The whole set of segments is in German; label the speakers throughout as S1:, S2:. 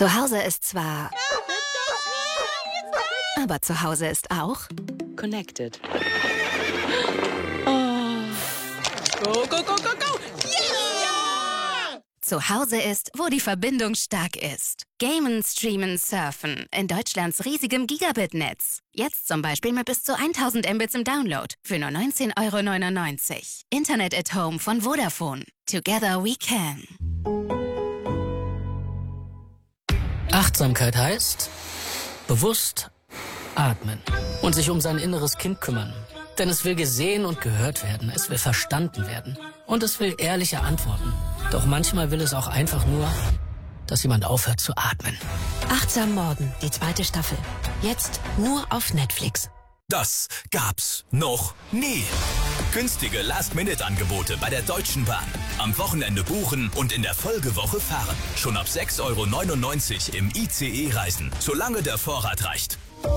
S1: Zu Hause ist zwar... Aber zu Hause ist auch...
S2: Connected.
S3: Go, go, go, go, go!
S1: Yeah! Zu Hause ist, wo die Verbindung stark ist. Gamen, streamen, surfen. In Deutschlands riesigem Gigabit-Netz. Jetzt zum Beispiel mit bis zu 1000 Mbits im Download. Für nur 19,99 €. Internet at Home von Vodafone. Together we can.
S4: Achtsamkeit heißt bewusst atmen und sich um sein inneres Kind kümmern. Denn es will gesehen und gehört werden, es will verstanden werden und es will ehrliche Antworten. Doch manchmal will es auch einfach nur, dass jemand aufhört zu atmen.
S5: Achtsam Morden, die 2. Staffel. Jetzt nur auf Netflix.
S6: Das gab's noch nie. Günstige Last-Minute-Angebote bei der Deutschen Bahn. Am Wochenende buchen und in der Folgewoche fahren. Schon ab 6,99 € im ICE reisen, solange der Vorrat reicht.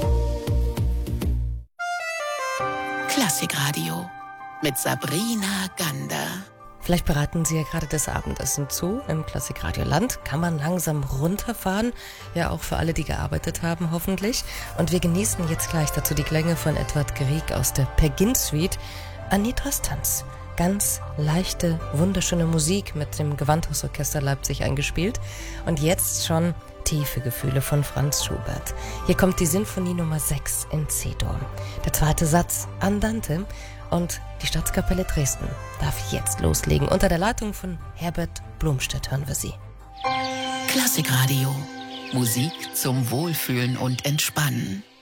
S5: Klassikradio mit Sabrina Gander.
S7: Vielleicht bereiten Sie ja gerade das Abendessen zu. Im Klassikradio-Land kann man langsam runterfahren. Ja, auch für alle, die gearbeitet haben, hoffentlich. Und wir genießen jetzt gleich dazu die Klänge von Edvard Grieg aus der Per Gynt-Suite. Anitras Tanz. Ganz leichte, wunderschöne Musik mit dem Gewandhausorchester Leipzig eingespielt. Und jetzt schon tiefe Gefühle von Franz Schubert. Hier kommt die Sinfonie Nummer 6 in C-Dur. Der 2. Satz, Andante. Und die Staatskapelle Dresden darf jetzt loslegen. Unter der Leitung von Herbert Blomstedt hören wir sie.
S5: Klassikradio. Musik zum Wohlfühlen und Entspannen.